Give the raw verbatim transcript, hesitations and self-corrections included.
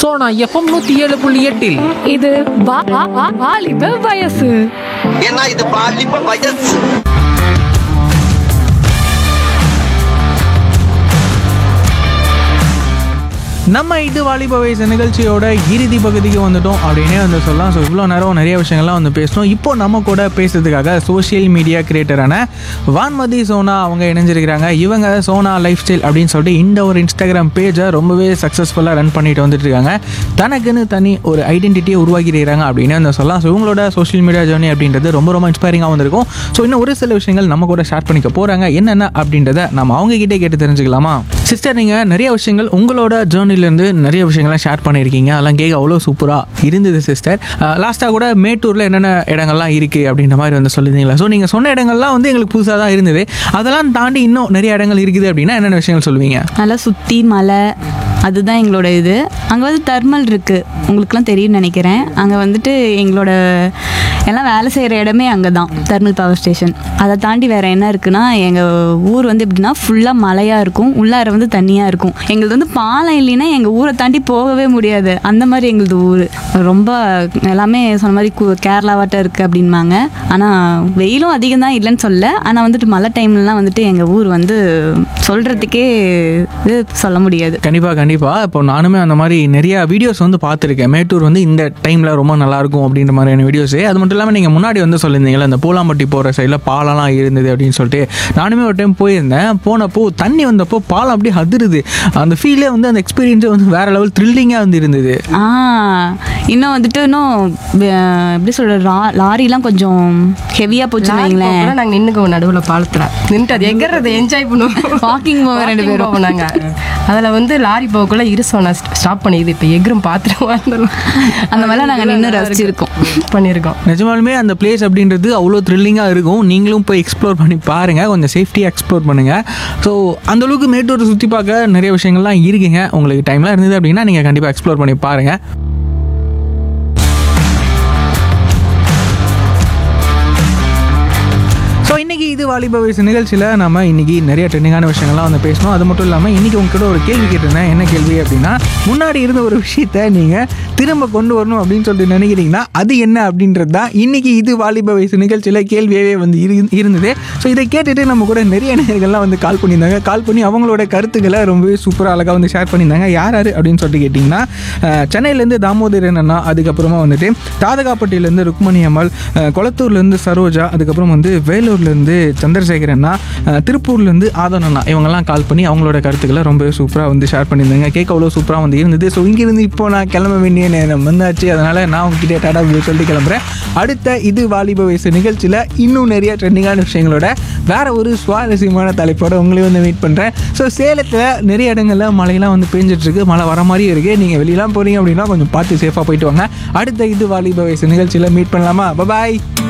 Sona FM நூத்தி ஏழு புள்ளி எட்டில் இது வா- வா- வா- வாலிப வயசு. ஏன்னா இது பாலிப்ப வயசு. நம்ம இது வாலிப வயசு நிகழ்ச்சியோட இறுதி பகுதிக்கு வந்துட்டோம் அப்படின்னே வந்து சொல்லலாம். ஸோ இவ்வளோ நேரம் நிறைய விஷயங்கள்லாம் வந்து பேசணும். இப்போ நம்ம கூட பேசுறதுக்காக சோஷியல் மீடியா கிரியேட்டரான வான்மதி சோனா அவங்க இணைஞ்சிருக்கிறாங்க. இவங்க சோனா லைஃப் ஸ்டைல் அப்படின்னு சொல்லிட்டு இந்த ஒரு இன்ஸ்டாகிராம் பேஜை ரொம்பவே சக்ஸஸ்ஃபுல்லாக ரன் பண்ணிட்டு வந்துட்டு இருக்காங்க. தனக்குன்னு தனி ஒரு ஐடென்டிட்டியை உருவாக்கியிருக்கிறாங்க அப்படின்னு வந்து சொல்லலாம். ஸோ இவங்களோட சோஷியல் மீடியா ஜேர்னி அப்படின்றது ரொம்ப ரொம்ப இன்ஸ்பைரிங்காக வந்திருக்கும். ஸோ இன்னும் ஒரு சில விஷயங்கள் நம்ம கூட ஷேர் பண்ணிக்க போகிறாங்க. என்னென்ன அப்படின்றத நம்ம அவங்க கிட்டே கேட்டு தெரிஞ்சுக்கலாமா? சிஸ்டர், நீங்கள் நிறைய விஷயங்கள் உங்களோட ஜேர்னிலேருந்து நிறைய விஷயங்கள்லாம் ஷேர் பண்ணியிருக்கீங்க. அதெல்லாம் கேட்க அவ்வளோ சூப்பராக இருந்தது சிஸ்டர். லாஸ்ட்டாக கூட மேட்டூரில் என்னென்ன இடங்கள்லாம் இருக்குது அப்படின்ற மாதிரி வந்து சொல்லியிருந்தீங்களா? ஸோ நீங்கள் சொன்ன இடங்கள்லாம் வந்து எங்களுக்கு புதுசாக தான் இருந்தது. அதெல்லாம் தாண்டி இன்னும் நிறைய இடங்கள் இருக்குது அப்படின்னா என்னென்ன விஷயங்கள் சொல்லுவீங்க? நல்லா சுற்றி மலை, அதுதான் எங்களோட இது. அங்கே வந்து தெர்மல் இருக்குது, உங்களுக்குலாம் தெரியும்னு நினைக்கிறேன். அங்கே வந்துட்டு எங்களோட எல்லாம் வேலை செய்கிற இடமே அங்கே தான், தெர்மல் பவர் ஸ்டேஷன். அதை தாண்டி வேறு என்ன இருக்குன்னா, எங்கள் ஊர் வந்து எப்படின்னா ஃபுல்லாக மலையாக இருக்கும், உள்ளார வந்து தண்ணியாக இருக்கும். எங்களுக்கு வந்து பாலம் இல்லைன்னா எங்கள் ஊரை தாண்டி போகவே முடியாது. அந்த மாதிரி எங்களது ஊர் ரொம்ப எல்லாமே சொன்ன மாதிரி கு கேரளாவாட்டம் இருக்குது அப்படின்பாங்க. ஆனால் வெயிலும் அதிகம் தான், இல்லைன்னு சொல்ல. ஆனால் வந்துட்டு மழை டைம்லலாம் வந்துட்டு எங்கள் ஊர் வந்து சொல்கிறதுக்கே இது சொல்ல முடியாது. கண்டிப்பாக கண்டிப்பாக இப்போ நானுமே அந்த மாதிரி நிறையா வீடியோஸ் வந்து பார்த்துருக்கேன். மேட்டூர் வந்து இந்த டைமில் ரொம்ப நல்லாயிருக்கும் அப்படின்ற மாதிரியான வீடியோஸு. அது மட்டும் இல்லாமல் நீங்கள் முன்னாடி வந்து சொல்லியிருந்தீங்களா, இந்த பூலாம்பட்டி போகிற சைடில் பாலம்லாம் இருந்தது அப்படின்னு சொல்லிட்டு. நானுமே ஒரு டைம் போயிருந்தேன். போனப்போ தண்ணி வந்தப்போ பாலம் அப்படியே அதிருது. அந்த ஃபீலே வந்து அந்த எக்ஸ்பீரியன்ஸே வந்து வேறு லெவல் த்ரில்லிங்காக வந்து இருந்தது. ஆ இன்னும் வந்துட்டு இன்னும் அஹ், எப்படி சொல்கிற லா லாரிலாம் கொஞ்சம் ஹெவியாக போச்சுன்னு வைங்களேன். நாங்கள் நின்றுக்குவோம் நடுவில் பாலத்தில் நின்றுட்டு அது எங்கிறத என்ஜாய் பண்ணுவோம். வாக்கிங் போக ரெண்டு பேரும் போவோம் நாங்கள். அதில் வந்து லாரி போகக்குள்ள இரு சோனா ஸ்டாப் பண்ணிடுது. இப்போ எக்ரும் பார்த்துட்டு வந்துடலாம். அந்த மாதிரிலாம் நாங்கள் நின்று ரசிச்சிருக்கோம், பண்ணியிருக்கோம். நிஜமாலுமே அந்த பிளேஸ் அப்படின்றது அவ்வளோ த்ரில்லிங்காக இருக்கும். நீங்களும் போய் எக்ஸ்ப்ளோர் பண்ணி பாருங்கள், கொஞ்சம் சேஃப்டியாக எக்ஸ்ப்ளோர் பண்ணுங்கள். ஸோ அந்தளவுக்கு மேட்டூர் சுற்றி பார்க்க நிறைய விஷயங்கள்லாம் இருக்குங்க. உங்களுக்கு டைம்லாம் இருந்தது அப்படின்னா நீங்கள் கண்டிப்பாக எக்ஸ்ப்ளோர் பண்ணி பாருங்கள். ஸோ இன்றைக்கி இது வாலிப வயசு நிகழ்ச்சியில் நம்ம இன்றைக்கி நிறைய ட்ரெண்டிங்கான விஷயங்கள்லாம் வந்து பேசணும். அது மட்டும் இல்லாமல் இன்றைக்கி உங்ககிட்ட ஒரு கேள்வி கேட்டிருந்தேன். என்ன கேள்வி அப்படின்னா, முன்னாடி இருந்த ஒரு விஷயத்தை நீங்கள் திரும்ப கொண்டு வரணும் அப்படின்னு சொல்லிட்டு நினைக்கிறீங்கன்னா அது என்ன அப்படின்றது தான் இன்றைக்கி இது வாலிப வயசு நிகழ்ச்சியில் கேள்வியாகவே வந்து இரு இருந்தது. ஸோ இதை கேட்டுட்டு நம்ம கூட நிறைய நேயர்கள்லாம் வந்து கால் பண்ணியிருந்தாங்க. கால் பண்ணி அவங்களோட கருத்துக்களை ரொம்பவே சூப்பராக அழகாக வந்து ஷேர் பண்ணியிருந்தாங்க. யார் யார் அப்படின்னு சொல்லிட்டு கேட்டிங்கன்னா, சென்னையிலேருந்து தாமோதரன் அண்ணா, அதுக்கப்புறமா வந்துட்டு தாதகாப்பட்டியிலேருந்து ருக்மணி அம்மாள், கொளத்தூர்லேருந்து சரோஜா, அதுக்கப்புறம் வந்து வேலூர்லேருந்து சந்திரசேகர் அண்ணா, திருப்பூர்லேருந்து ஆதன் அண்ணா, இவங்கெல்லாம் கால் பண்ணி அவங்களோட கருத்துக்களை ரொம்ப சூப்பராக வந்து ஷேர் பண்ணியிருந்தாங்க. கேட்க அவ்வளோ சூப்பராக வந்து இருந்தது. ஸோ இங்கேருந்து இப்போ நான் கிளம்ப வேண்டிய நேரம் வந்தாச்சு. அதனால் நான் உங்ககிட்ட டாடா சொல்லிட்டு கிளம்புறேன். அடுத்த இது வாலிப வயசு நிகழ்ச்சியில் இன்னும் நிறைய ட்ரெண்டிங்கான விஷயங்களோட வேற ஒரு சுவாரஸ்யமான தலைப்போட உங்களையும் வந்து மீட் பண்ணுறேன். ஸோ சேலத்தில் நிறைய இடங்களில் மழையெல்லாம் வந்து பெஞ்சிட்ருக்கு, மழை வர மாதிரியும் இருக்குது. நீங்கள் வெளியெல்லாம் போகிறீங்க அப்படின்னா கொஞ்சம் பார்த்து சேஃபாக போயிட்டு வாங்க. அடுத்த இது வாலிப வயசு நிகழ்ச்சியில் மீட் பண்ணலாமா? பாய்.